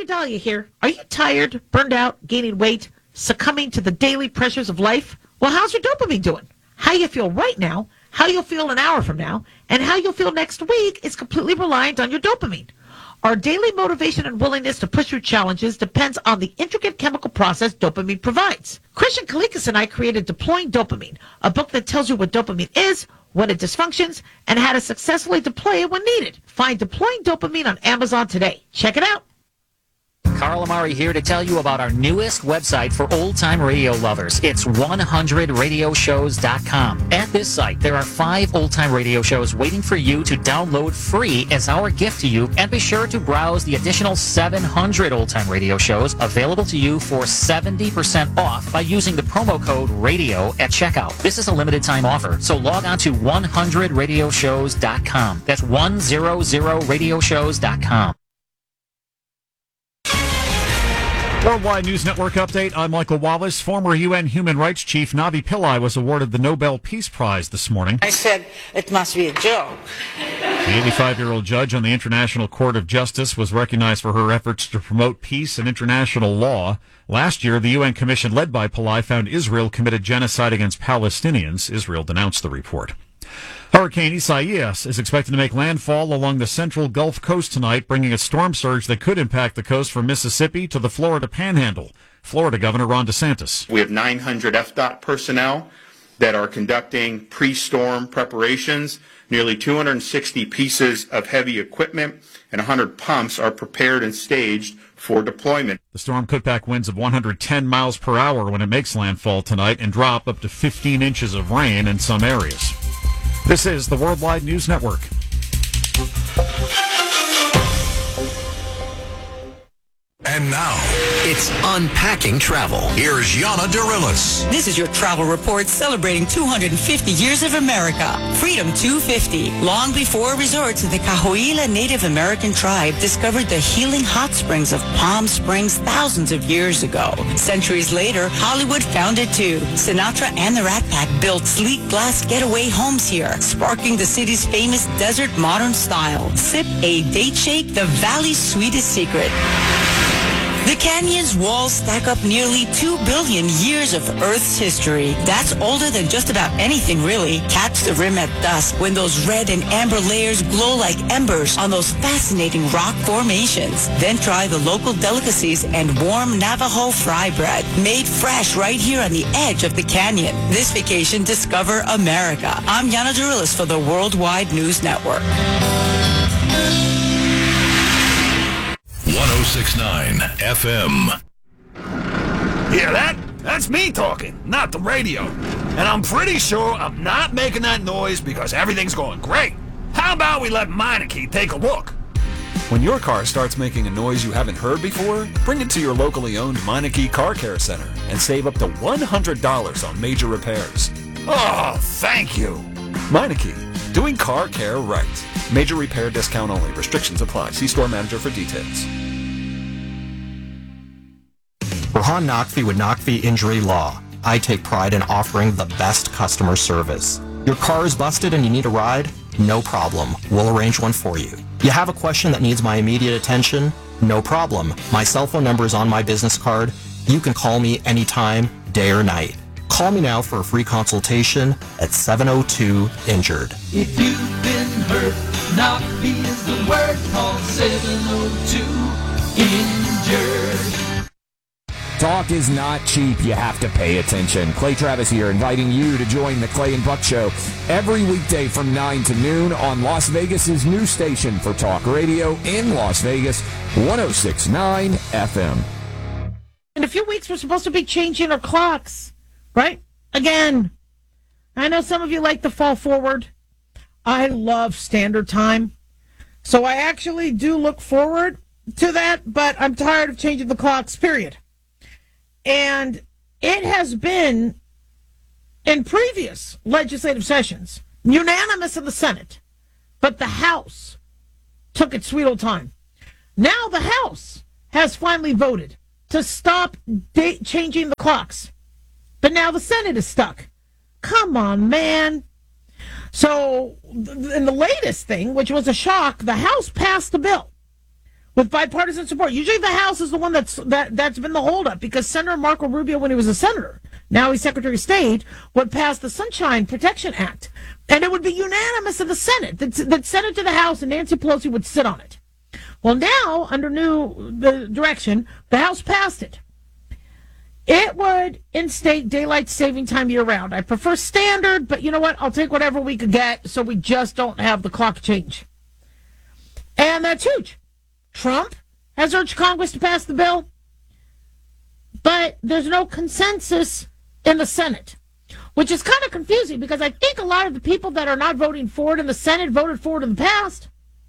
Dr. Dahlia here. Are you tired, burned out, gaining weight, succumbing to the daily pressures of life? Well, how's your dopamine doing? How you feel right now, how you'll feel an hour from now, and how you'll feel next week is completely reliant on your dopamine. Our daily motivation and willingness to push through challenges depends on the intricate chemical process dopamine provides. Christian Kalikas and I created Deploying Dopamine, a book that tells you what dopamine is, when it dysfunctions, and how to successfully deploy it when needed. Find Deploying Dopamine on Amazon today. Check it out. Carl Amari here to tell you about our newest website for old-time radio lovers. It's 100radioshows.com. At this site, there are 5 old-time radio shows waiting for you to download free as our gift to you, and be sure to browse the additional 700 old-time radio shows available to you for 70% off by using the promo code RADIO at checkout. This is a limited-time offer, so log on to 100radioshows.com. That's 100radioshows.com. Worldwide News Network update. I'm Michael Wallace. Former UN Human Rights Chief Navi Pillai was awarded the Nobel Peace Prize this morning. I said it must be a joke. The 85-year-old judge on the International Court of Justice was recognized for her efforts to promote peace and international law. Last year, the UN Commission led by Pillai found Israel committed genocide against Palestinians. Israel denounced the report. Hurricane Isaias is expected to make landfall along the central Gulf Coast tonight, bringing a storm surge that could impact the coast from Mississippi to the Florida Panhandle. Florida Governor Ron DeSantis. We have 900 FDOT personnel that are conducting pre-storm preparations. Nearly 260 pieces of heavy equipment and 100 pumps are prepared and staged for deployment. The storm could pack winds of 110 miles per hour when it makes landfall tonight and drop up to 15 inches of rain in some areas. This is the Worldwide News Network. And now, it's Unpacking Travel. Here's Yana Darilis. This is your travel report celebrating 250 years of America. Freedom 250. Long before resorts, the Cahuilla Native American tribe discovered the healing hot springs of Palm Springs thousands of years ago. Centuries later, Hollywood found it too. Sinatra and the Rat Pack built sleek glass getaway homes here, sparking the city's famous desert modern style. Sip a date shake, the valley's sweetest secret. The canyon's walls stack up nearly 2 billion years of Earth's history. That's older than just about anything, really. Catch the rim at dusk when those red and amber layers glow like embers on those fascinating rock formations. Then try the local delicacies and warm Navajo fry bread, made fresh right here on the edge of the canyon. This vacation, discover America. I'm Yana Darilis for the Worldwide News Network. 106.9 FM. Hear that? That's me talking, not the radio. And I'm pretty sure I'm not making that noise because everything's going great. How about we let Meineke take a look? When your car starts making a noise you haven't heard before, bring it to your locally owned Meineke Car Care Center and save up to $100 on major repairs. Oh, thank you. Meineke, doing car care right. Major repair discount only. Restrictions apply. See store manager for details. Rahan Naqvi with Naqvi Injury Law. I take pride in offering the best customer service. Your car is busted and you need a ride? No problem. We'll arrange one for you. You have a question that needs my immediate attention? No problem. My cell phone number is on my business card. You can call me anytime, day or night. Call me now for a free consultation at 702-INJURED. If you've been hurt, Naqvi is the word. Call 702-INJURED. Talk is not cheap. You have to pay attention. Clay Travis here, inviting you to join the Clay and Buck Show every weekday from 9 to noon on Las Vegas's new station for talk radio in Las Vegas, 106.9 FM. In a few weeks, we're supposed to be changing our clocks, right? Again. I know some of you like to fall forward. I love standard time. So I actually do look forward to that, but I'm tired of changing the clocks, period. And it has been, in previous legislative sessions, unanimous in the Senate, but the House took its sweet old time. Now the House has finally voted to stop changing the clocks, but now the Senate is stuck. Come on, man. So, in the latest thing, which was a shock, the House passed a bill with bipartisan support. Usually the House is the one that's been the holdup, because Senator Marco Rubio, when he was a senator, now he's Secretary of State, would pass the Sunshine Protection Act. And it would be unanimous in the Senate. That sent it to the House, and Nancy Pelosi would sit on it. Well, now, under the direction, the House passed it. It would instate daylight saving time year-round. I prefer standard, but you know what? I'll take whatever we could get so we just don't have the clock change. And that's huge. Trump has urged Congress to pass the bill, but there's no consensus in the Senate, which is kind of confusing, because I think a lot of the people that are not voting for it in the Senate voted for it in the past.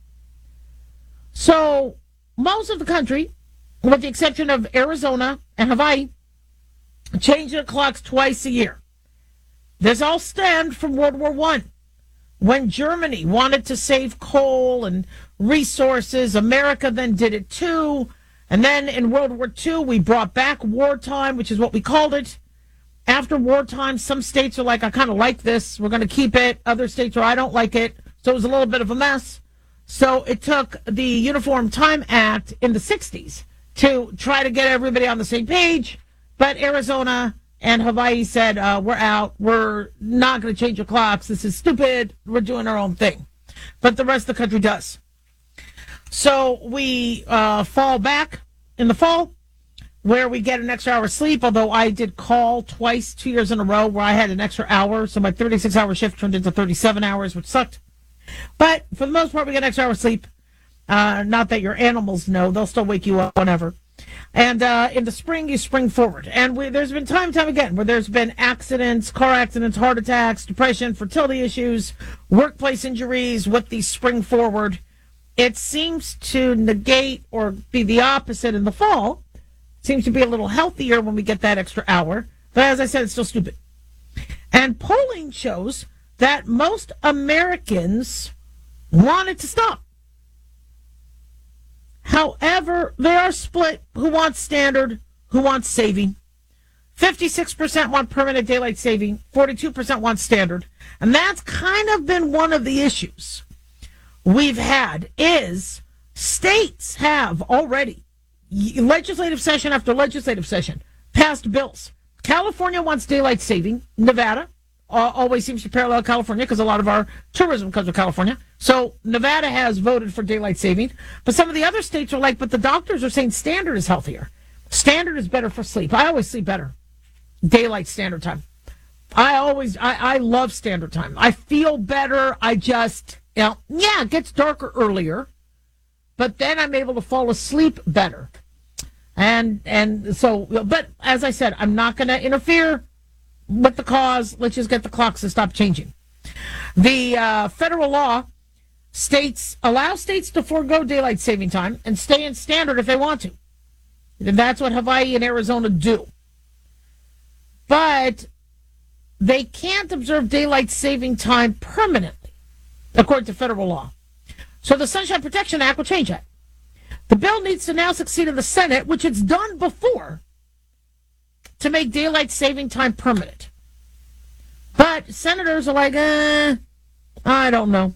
So most of the country, with the exception of Arizona and Hawaii, change their clocks twice a year. This all stemmed from World War I, when Germany wanted to save coal and resources. America then did it too. And then in World War II, we brought back wartime, which is what we called it. After wartime, some states are like, I kind of like this, we're going to keep it. Other states are, I don't like it. So it was a little bit of a mess. So it took the Uniform Time Act in the 60s to try to get everybody on the same page. But Arizona and Hawaii said, we're out. We're not going to change your clocks. This is stupid. We're doing our own thing. But the rest of the country does. So we fall back in the fall, where we get an extra hour of sleep, although I did call twice 2 years in a row where I had an extra hour. So my 36-hour shift turned into 37 hours, which sucked. But for the most part, we get an extra hour of sleep. Not that your animals know. They'll still wake you up whenever. And in the spring, you spring forward. And there's been time and time again where there's been accidents, car accidents, heart attacks, depression, fertility issues, workplace injuries with the spring forward. It seems to negate or be the opposite in the fall. It seems to be a little healthier when we get that extra hour. But as I said, it's still stupid. And polling shows that most Americans want it to stop. However, they are split who wants standard, who wants saving. 56% want permanent daylight saving, 42% want standard. And that's kind of been one of the issues we've had, is states have already, legislative session after legislative session, passed bills. California wants daylight saving. Nevada always seems to parallel California, because a lot of our tourism comes from California. So Nevada has voted for daylight saving. But some of the other states are like, but the doctors are saying standard is healthier. Standard is better for sleep. I always sleep better. Daylight standard time. I love standard time. I feel better. I just, it gets darker earlier, but then I'm able to fall asleep better. And so, but as I said, I'm not going to interfere with the cause. Let's just get the clocks to stop changing. The federal law allows states to forego daylight saving time and stay in standard if they want to. And that's what Hawaii and Arizona do. But they can't observe daylight saving time permanently, according to federal law. So the Sunshine Protection Act will change that. The bill needs to now succeed in the Senate, which it's done before, to make daylight saving time permanent. But senators are like, I don't know.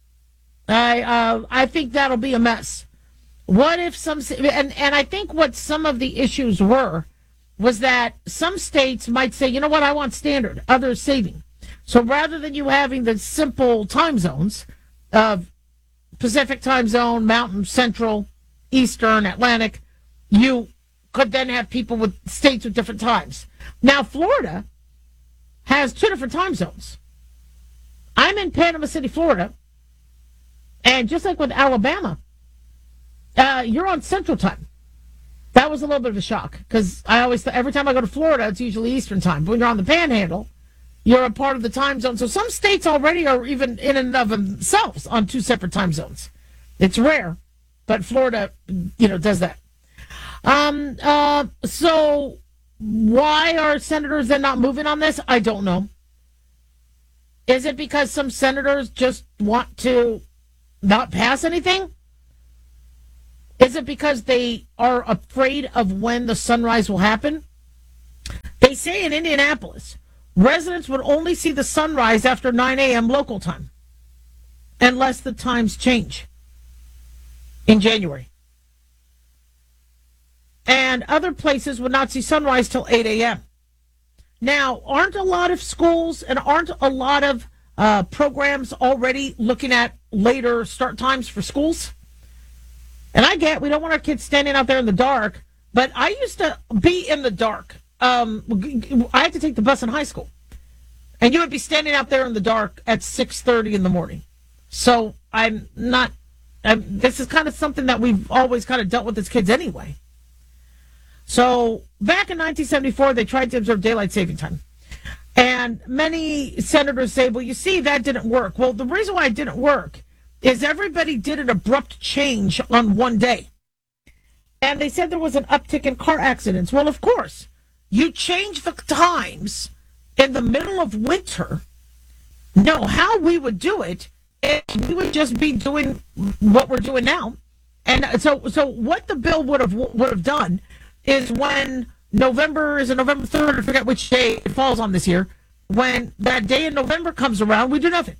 I think that'll be a mess. What if and I think what some of the issues was that some states might say, you know what, I want standard, others saving. So rather than you having the simple time zones of Pacific time zone, Mountain, Central, Eastern, Atlantic, you could then have people with states with different times. Now, Florida has 2 different time zones. I'm in Panama City, Florida, and just like with Alabama, you're on Central time. That was a little bit of a shock, because I always every time I go to Florida, it's usually Eastern time. But when you're on the Panhandle, you're a part of the time zone. So some states already are even in and of themselves on 2 separate time zones. It's rare, but Florida, does that. So why are senators then not moving on this? I don't know. Is it because some senators just want to not pass anything? Is it because they are afraid of when the sunrise will happen? They say in Indianapolis, residents would only see the sunrise after 9 a.m. local time, unless the times change in January. And other places would not see sunrise till 8 a.m. Now, aren't a lot of schools and aren't a lot of programs already looking at later start times for schools? And I get we don't want our kids standing out there in the dark, but I used to be in the dark. I had to take the bus in high school. And you would be standing out there in the dark at 6:30 in the morning. So this is kind of something that we've always kind of dealt with as kids anyway. So back in 1974, they tried to observe daylight saving time. And many senators say, well, you see, that didn't work. Well, the reason why it didn't work is everybody did an abrupt change on one day. And they said there was an uptick in car accidents. Well, of course, you change the times in the middle of winter. No, how we would do it is we would just be doing what we're doing now. And so what the bill would have done is when November 3rd, I forget which day it falls on this year, when that day in November comes around, we do nothing.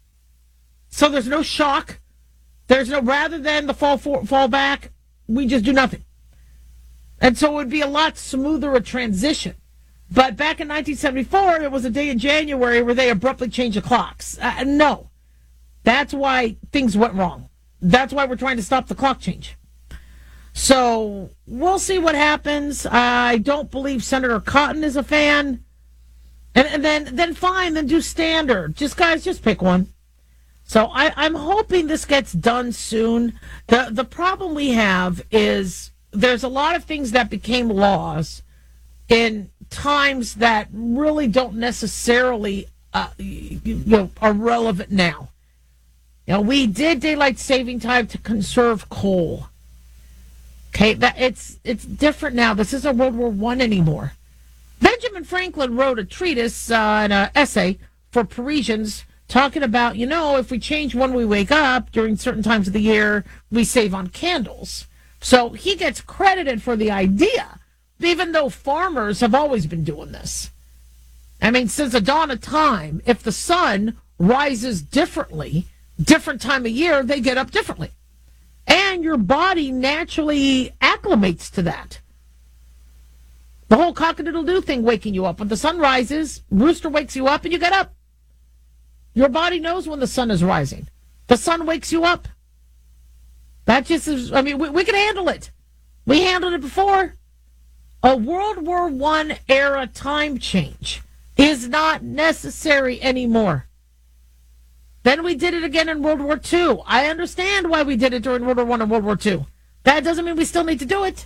So there's no shock. There's no, rather than the fall back, we just do nothing. And so it would be a lot smoother a transition. But back in 1974, there was a day in January where they abruptly changed the clocks. No. That's why things went wrong. That's why we're trying to stop the clock change. So we'll see what happens. I don't believe Senator Cotton is a fan. And then fine, then do standard. Just pick one. So I'm hoping this gets done soon. The problem we have is there's a lot of things that became laws in times that really don't necessarily are relevant now. We did daylight saving time to conserve coal. Okay, it's different now. This isn't World War I anymore. Benjamin Franklin wrote a treatise and an essay for Parisians talking about, if we change when we wake up during certain times of the year, we save on candles. So he gets credited for the idea, even though farmers have always been doing this. I mean, since the dawn of time, if the sun rises differently, different time of year, they get up differently. And your body naturally acclimates to that. The whole cock-a-doodle-doo thing waking you up. When the sun rises, rooster wakes you up and you get up. Your body knows when the sun is rising. The sun wakes you up. That just is, we can handle it. We handled it before. A World War I era time change is not necessary anymore. Then we did it again in World War II. I understand why we did it during World War I and World War II. That doesn't mean we still need to do it.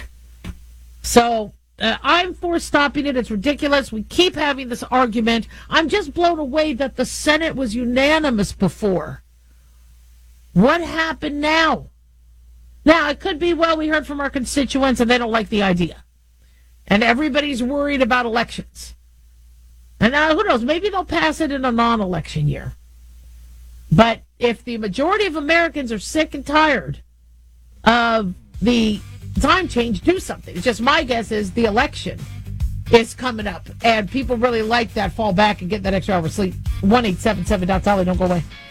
So I'm for stopping it. It's ridiculous. We keep having this argument. I'm just blown away that the Senate was unanimous before. What happened now? Now, it could be, we heard from our constituents and they don't like the idea. And everybody's worried about elections. And now, who knows? Maybe they'll pass it in a non-election year. But if the majority of Americans are sick and tired of the time change, do something. It's just my guess is the election is coming up, and people really like that fall back and get that extra hour of sleep. 1-877-Dolly. Don't go away.